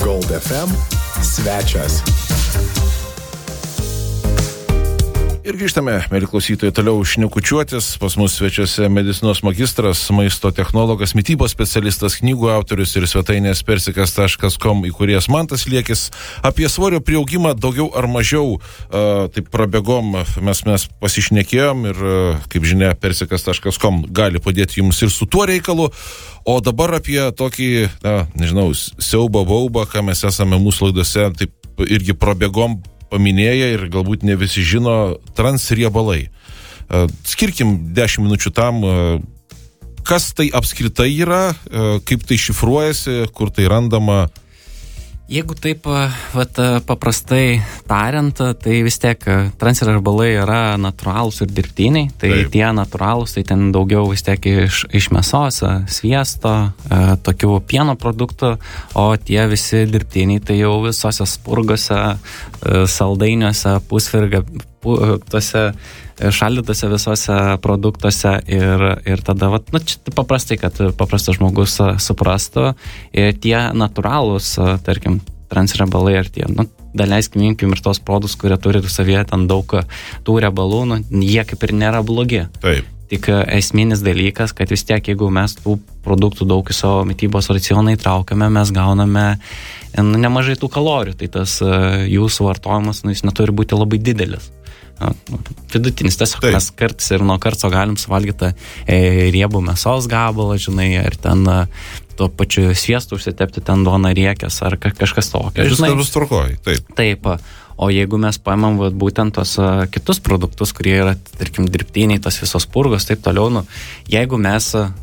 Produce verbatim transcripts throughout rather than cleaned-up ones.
Gold F M svečias. Ir grįžtame, mėly klausytojai, toliau šnekučiuotis. Pas mus svečiuose medicinos magistras, maisto technologas, mitybos specialistas, knygų autorius ir svetainės persikas taškas com įkūrėjas Mantas Liekis. Apie svorio prieaugimą daugiau ar mažiau uh, taip prabėgom mes, mes pasišnekėjom ir, uh, kaip žinia, persikas taškas com gali padėti jums ir su tuo reikalu. O dabar apie tokį, na, nežinau, siaubą baubą, ką mes esame mūsų laidose, taip irgi prabėgom paminėję ir galbūt ne visi žino, transriebalai. Skirkim dešimt minučių tam, kas tai apskritai yra, kaip tai šifruojasi, kur tai randama. Jeigu taip vat, paprastai tariant, tai vis tiek transriebalai yra natūralūs ir dirbtiniai. Tai taip. Tie natūralūs, tai ten daugiau vis tiek iš, iš mėsos, sviesto, tokių pieno produktų, o tie visi dirbtiniai, tai jau visose spurgose, saldainiuose, pusvirga, pu, tose šaldytose visose produktuose ir, ir tada, vat, nu, čia paprastai, kad paprastas žmogus suprastų, ir tie natūralūs, tarkim, transriebalai ar tie, nu, daleiskim, imkim ir tos produktus, kurie turi savyje ten daug tų riebalų, nu, jie kaip ir nėra blogi. Taip. Tik esminis dalykas, kad vis tiek, jeigu mes tų produktų daug į savo mitybos racioną įtraukiame, mes gauname nu, nemažai tų kalorijų, tai tas jų suvartojimas, nu, jis neturi būti labai didelis. Vidutinis, tiesiog mes kartais ir nuo karto galim suvalgyti e, riebų mėsos gabalą, žinai, ar ten tuo pačiu sviestu užsitepti ten duoną riekės, ar ka- kažkas tokio. Žinai, bus tvarkoj, taip. Taip, o jeigu mes paimam vat, būtent tos uh, kitus produktus, kurie yra, tarkim, dirbtiniai, tas visos purgos, taip toliau, nu, jeigu mes uh,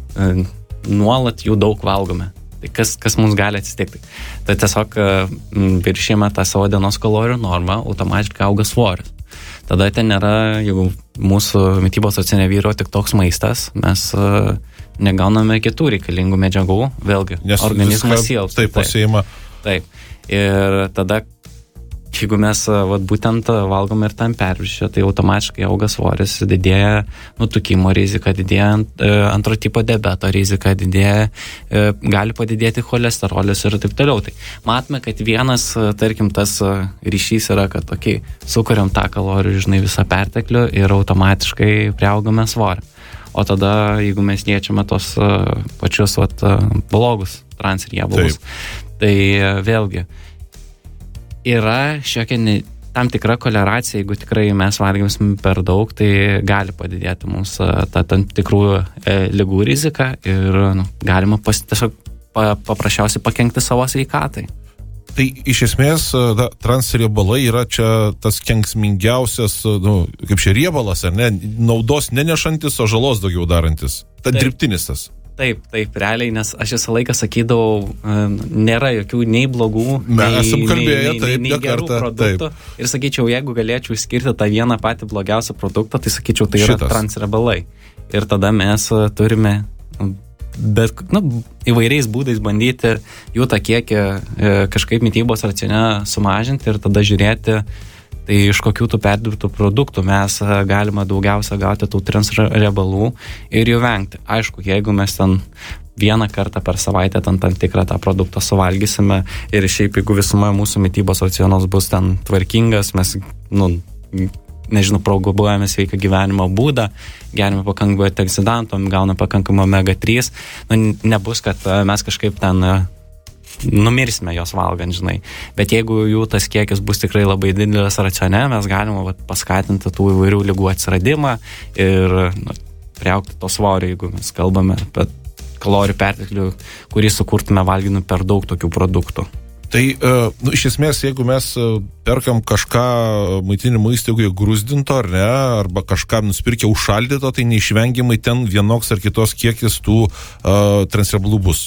nuolat jų daug valgome, tai kas, kas mums gali atsitikti? Tai tiesiog uh, viršėjame tą savo dienos kalorijų normą, automatiškai auga svoris. Tada ten nėra, jeigu mūsų mitybos racione vyro tik toks maistas, mes uh, negauname kitų reikalingų medžiagų, vėlgi, nes organizmas siels. Taip, pasieima. Taip. Ir tada, jeigu mes vat, būtent valgome ir tam perviršį, tai automatiškai auga svoris, didėja nutukimo rizika, didėja antro tipo diabeto rizika, didėja, gali padidėti cholesterolis ir taip toliau. Tai matome, kad vienas, tarkim, tas ryšys yra, kad okay, sukuriam tą kalorijų, žinai, visą perteklių ir automatiškai priaugame svorį. O tada, jeigu mes liečiame tos pačius vat, blogus transriebalus, tai vėlgi yra šiokia ne, tam tikra koleracija, jeigu tikrai mes valgysim per daug, tai gali padidėti mums tą tam tikrų e, ligų riziką ir nu, galima pas, tiesiog pa, paprasčiausiai pakenkti savo sveikatai. Tai iš esmės da, transriebalai yra čia tas kenksmingiausias, nu, kaip šia riebalas, ar ne, naudos nenešantis, o žalos daugiau darantis. Ta taip. Dirbtinis tas. Taip, taip, realiai, nes aš visą laiką sakydavau, nėra jokių nei blogų, mes nei, esam kalbėję, nei, taip, nei, nei gerų kartą, produktų. Taip. Ir sakyčiau, jeigu galėčiau skirti tą vieną patį blogiausią produktą, tai sakyčiau, tai yra Šitas. transriebalai. Ir tada mes turime bet, nu, įvairiais būdais bandyti jų tą kiekį kažkaip mitybos racione sumažinti ir tada žiūrėti, tai iš kokių tų perdirbtų produktų mes galime daugiausia gauti tų transriebalų ir jų vengti. Aišku, jeigu mes ten vieną kartą per savaitę ten tam tikrą tą produktą suvalgysime ir šiaip jeigu visuma mūsų mitybos racionas bus ten tvarkingas, mes, nu, nežinau, propaguojame sveiką gyvenimo būdą, gerime pakankamai antioksidantų, gauname pakankamai omega trys, nu, nebus, kad mes kažkaip ten numirsime jos valgant, žinai. Bet jeigu jų tas kiekis bus tikrai labai didelis racione, mes galime vat, paskatinti tų įvairių ligų atsiradimą ir nu, priaugti to svorio, jeigu mes kalbame apie kalorijų perteklių, kurį sukurtume valginu per daug tokių produktų. Tai, nu, iš esmės, jeigu mes perkam kažką maitinimo įstaigoje grūzdinto, ar ne, arba kažką nusipirkę užšaldyto, tai neišvengiamai ten vienoks ar kitos kiekis tų uh, transriebalų bus.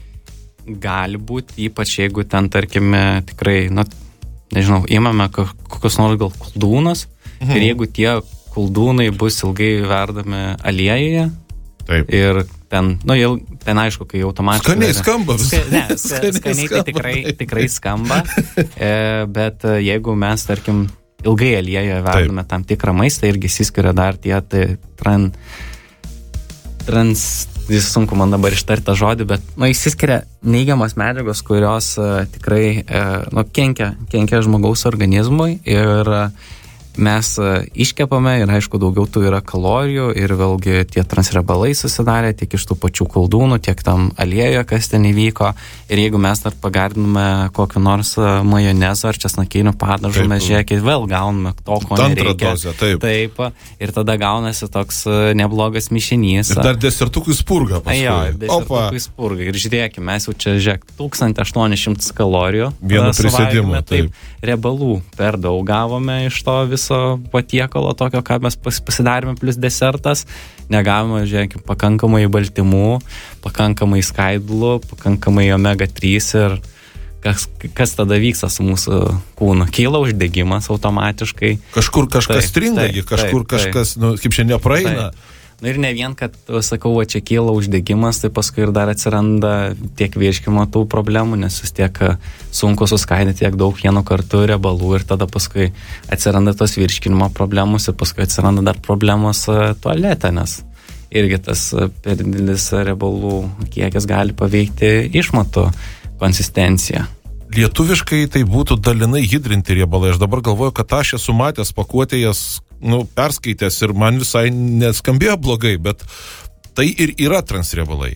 Gali būti, ypač jeigu ten, tarkime, tikrai, nu, nežinau, imame kokios nors gal koldūnas, mhm. ir jeigu tie koldūnai bus ilgai verdami aliejuje, taip. Ir ten, nu, jau, ten aišku, kai automatiškai... Skaniai skamba. Ska, ne, ska, skaniai, skaniai tai tikrai, tikrai skamba, e, bet jeigu mes, tarkim, ilgai aliejuje verdame taip. Tam tikrą maistą, irgi įsiskiria dar tie tai, tran, trans... vis sunku man dabar ištarti tą žodį, bet, nu, išsiskiria neigiamas medžiagos, kurios uh, tikrai, uh, nu, kenkia, kenkia žmogaus organizmui ir uh, mes iškepame ir aišku daugiau tų yra kalorijų ir vėlgi tie transriebalai susidarė tiek iš tų pačių koldūnų, tiek tam aliejuje, kas ten įvyko ir jeigu mes dar pagardiname kokį nors majonezą ar česnakinių padažų, mes žiūrėkit, vėl gauname to, ko nereikia. Dozę, taip. taip. Ir tada gaunasi toks neblogas mišinys. Ir dar desertukui spurga paskui. Jo, desertukui spurga. Ir žiūrėkime, mes jau čia žiūrėk, tūkstantis aštuonis šimtus kalorijų. Vienu prisėdimu, taip. Riebalų per daug gavome iš to viso patiekalo tokio, ką mes pasidarėme, plus desertas, negavome, žiūrėkime, pakankamai baltymų, pakankamai skaidulų, pakankamai omega trys ir kas, kas tada vyksta su mūsų kūnu. Kyla uždegimas automatiškai. Kažkur kažkas stringa, kažkur taip, kažkas, taip. Nu, kaip šiandien praeina. Taip. Na ir ne vien, kad, sakau, va, čia kyla uždegimas, tai paskui ir dar atsiranda tiek virškimo tų problemų, nes vis tiek sunku suskaidyti tiek daug vienu kartu riebalų ir tada paskui atsiranda tos virškinimo problemos ir paskui atsiranda dar problemos tualete, nes irgi tas per didelis riebalų kiekis gali paveikti išmatų konsistenciją. Lietuviškai tai būtų dalinai hidrinti riebalai. Aš dabar galvoju, kad aš esu matęs pakuotėjas, nu, perskaitęs ir man visai neskambėjo blogai, bet tai ir yra transriebalai.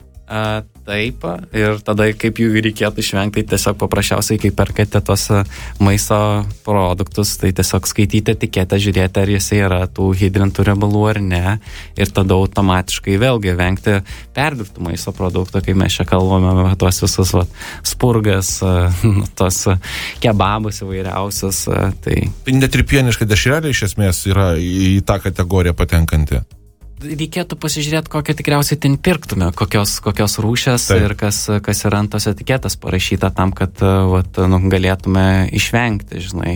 A, taip, ir tada kaip jų reikėtų išvengti, tai tiesiog paprasčiausiai, kai perkate tos maisto produktus, tai tiesiog skaityti etiketę, žiūrėti, ar jis yra tų hidrintų riebalų ar ne, ir tada automatiškai vėlgi vengti perdirbtų maisto produktų, kai mes čia kalbame apie tos visus va, spurgas, tos kebabus įvairiausius. Tai... Net ir pieniška dešrelė iš esmės yra į tą kategoriją patenkanti. Reikėtų pasižiūrėti, kokią tikriausiai ten pirktume, kokios, kokios rūšės Taip. Ir kas, kas yra ant tos etiketas parašyta tam, kad vat, nu, galėtume išvengti, žinai.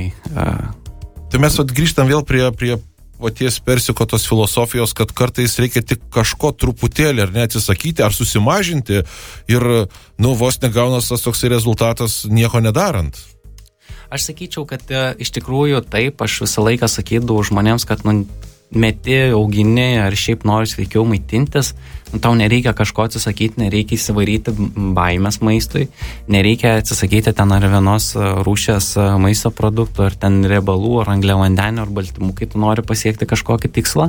Tai mes vat, grįžtam vėl prie, prie paties persiko tos filosofijos, kad kartais reikia tik kažko truputėlį ar neatsisakyti, ar susimažinti ir, nu, vos negaunas tas toksai rezultatas nieko nedarant. Aš sakyčiau, kad iš tikrųjų taip, aš visą laiką sakydavau žmonėms, kad, nu, meti, augini ar šiaip nori sveikiau maitintis, nu, tau nereikia kažko atsisakyti, nereikia įsivaryti baimės maistui, nereikia atsisakyti ten ar vienos rūšės maisto produktų, ar ten riebalų, ar angliavandenių, ar baltymų, kai tu nori pasiekti kažkokį tikslą.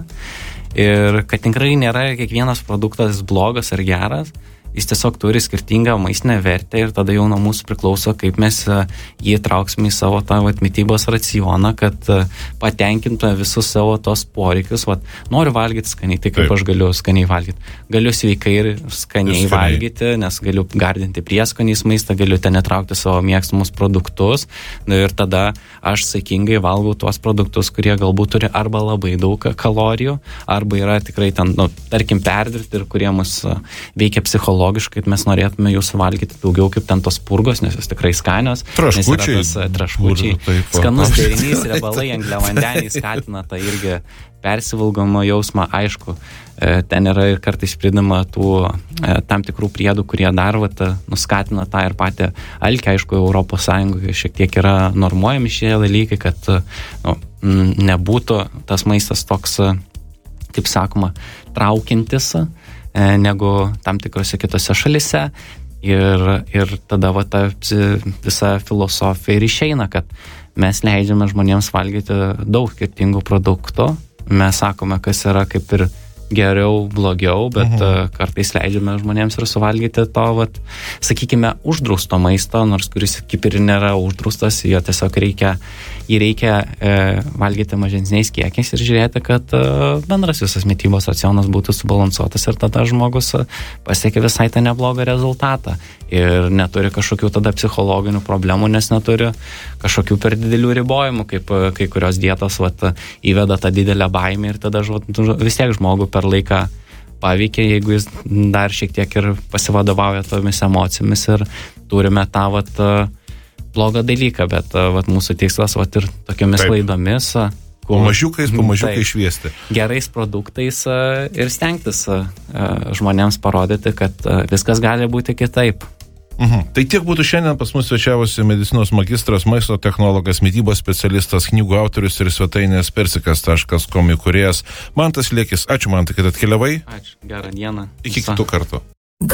Ir kad tikrai nėra kiekvienas produktas blogas ar geras, jis tiesiog turi skirtingą maistinę vertę ir tada jau nuo mūsų priklauso, kaip mes jį trauksime į savo tą vat, mitybos racioną, kad patenkintume visus savo tos poreikius. Vat, noriu valgyti skaniai, tai kaip Taip. Aš galiu skaniai valgyti. Galiu sveikai ir skaniai, skaniai valgyti, nes galiu gardinti prieskoniais maistą, galiu ten netraukti savo mėgstamus produktus ir tada aš saikingai valgau tuos produktus, kurie galbūt turi arba labai daug kalorijų, arba yra tikrai ten, nu, tarkim, perdirbti ir kurie mus veikia psichologiškai. Logiškai mes norėtume jų suvalgyti daugiau kaip ten tos purgos, nes jos tikrai skanios. Traškučiai. Nes yra tas traškučiai. Taip, skanus derinys, riebalai, angliavandeniai skatina tą irgi persivalgomo jausmą. Aišku, ten yra ir kartais pridama tų tam tikrų priedų, kurie dar vat, nuskatina tą ir patį alkį. Aišku, Europos Sąjungoje šiek tiek yra normuojami šie dalykai, kad nu, nebūtų tas maistas toks, kaip sakoma, traukiantis negu tam tikrose kitose šalise ir, ir tada va ta visa filosofija ir išeina, kad mes leidžiame žmonėms valgyti daug skirtingų produktų, mes sakome, kas yra kaip ir geriau, blogiau, bet mhm. kartais leidžiame žmonėms ir suvalgyti to, vat, sakykime, uždrausto maisto, nors kuris kaip ir nėra uždraustas, jo tiesiog reikia, jį reikia e, valgyti mažesniais kiekiais ir žiūrėti, kad e, bendras visas mitybos racionas būtų subalansuotas ir tada žmogus pasiekia visai tą neblogą rezultatą ir neturi kažkokių tada psichologinių problemų, nes neturi kažkokių per didelių ribojimų, kaip kai kurios dietos vat, įveda tą didelę baimę ir tada vat, vis tiek žmogų per laiką paveikia, jeigu jis dar šiek tiek ir pasivadovauja tomis emocijomis ir turime tą vat, blogą dalyką, bet vat, mūsų tikslas vat, ir tokiomis Taip. Laidomis pamažiukais, pamažiukai šviesti. Gerais produktais ir stengtis žmonėms parodyti, kad viskas gali būti kitaip. Mhm. Tai tiek būtų šiandien pas mus svečiavosi medicinos magistras, maisto technologas, mitybos specialistas, knygų autorius ir svetainės persikas taškas com įkūrėjas Mantas Liekis. Ačiū, Mantai, kad atkeliavai. Ačiū, gerą dieną. Iki kitų kartų.